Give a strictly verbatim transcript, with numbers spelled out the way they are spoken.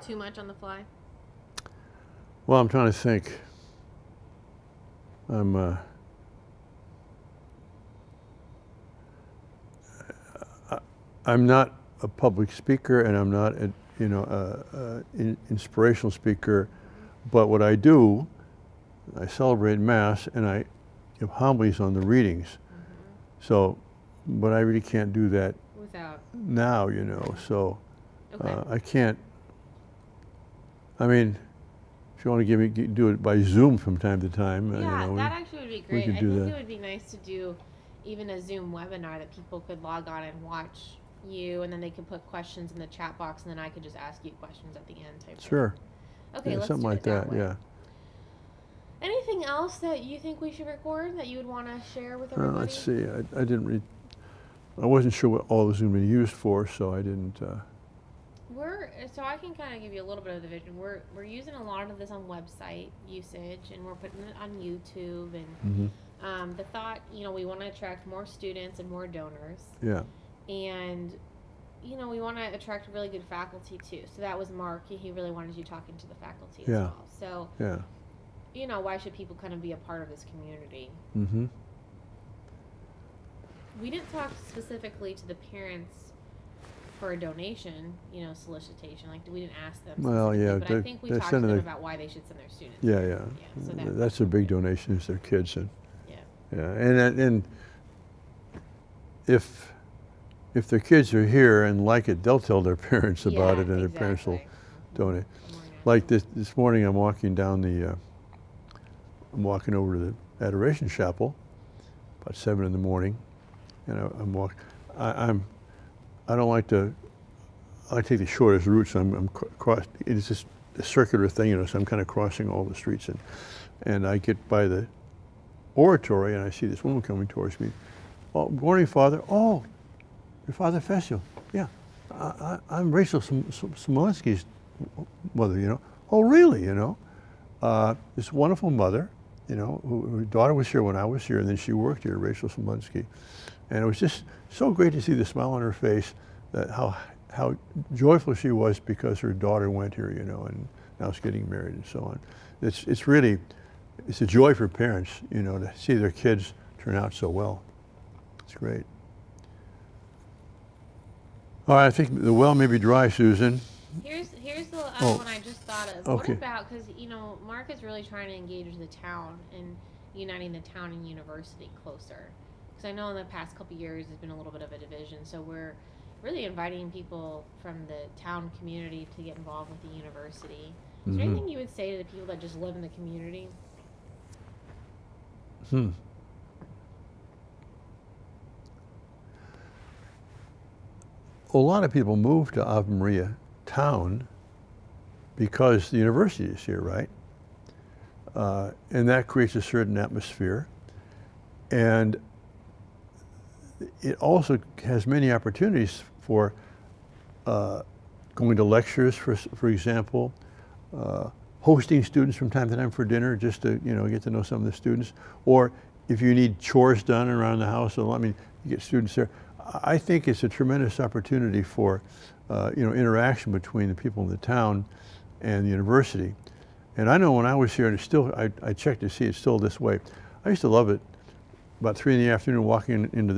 too much on the fly? Well, I'm trying to think. I'm. Uh, I, I'm not a public speaker, and I'm not, a, you know, a, a in, inspirational speaker. Mm-hmm. But what I do, I celebrate Mass, and I give homilies on the readings. Mm-hmm. So, but I really can't do that without now, you know. So, okay. uh, I can't. I mean, if you want to give me do it by Zoom from time to time, yeah, you know, that we, actually would be great. I think that. It would be nice to do even a Zoom webinar that people could log on and watch you, and then they could put questions in the chat box, and then I could just ask you questions at the end. Type sure. Thing. Okay, yeah, let's something do like it that. that. Way. Yeah. Anything else that you think we should record that you would want to share with everybody? Uh, let's see. I, I didn't read. I wasn't sure what all was going to be used for, so I didn't. Uh, We're so I can kind of give you a little bit of the vision. We're we're using a lot of this on website usage, and we're putting it on YouTube. And mm-hmm. um, the thought, you know, we want to attract more students and more donors. Yeah. And you know, we want to attract really good faculty too. So that was Mark. He really wanted you talking to the faculty yeah. as well. So yeah. You know, why should people kind of be a part of this community? Mm-hmm. We didn't talk specifically to the parents for a donation, you know, solicitation. Like, we didn't ask them. Well, yeah, but I think we talked to them the, about why they should send their students. Yeah, yeah. yeah so that that's a big donation is their kids, and yeah, yeah, and and if if their kids are here and like it, they'll tell their parents about yeah, it, and exactly. their parents will donate. Like this this morning, I'm walking down the. Uh, I'm walking over to the Adoration Chapel, about seven in the morning, and I, I'm walking. I'm. I don't like to. I like to take the shortest route, so I'm, I'm cross. It's just a circular thing, you know. So I'm kind of crossing all the streets, and and I get by the oratory, and I see this woman coming towards me. Oh, good morning, Father. Oh, you're Father Fessio. Yeah, I, I, I'm Rachel Smolinski's mother. You know. Oh, really? You know, uh, this wonderful mother. You know, who, her daughter was here when I was here, and then she worked here, Rachel Smolinski. And it was just so great to see the smile on her face, that how how joyful she was because her daughter went here, you know, and now is getting married and so on. It's it's really, it's a joy for parents, you know, to see their kids turn out so well. It's great. All right, I think the well may be dry, Susan. Here's here's the other oh. one I just thought of. Okay. What about, because, you know, Mark is really trying to engage the town and uniting the town and university closer. Because I know in the past couple of years there's been a little bit of a division. So we're really inviting people from the town community to get involved with the university. Is there mm-hmm. anything you would say to the people that just live in the community? Hmm. A lot of people move to Ave Maria town because the university is here, right? Uh, and that creates a certain atmosphere. And it also has many opportunities for uh, going to lectures, for for example, uh, hosting students from time to time for dinner, just to you know get to know some of the students. Or if you need chores done around the house, I mean, you get students there. I think it's a tremendous opportunity for uh, you know interaction between the people in the town and the university. And I know when I was here, and it's still, I, I checked to see it's still this way. I used to love it. About three in the afternoon, walking into the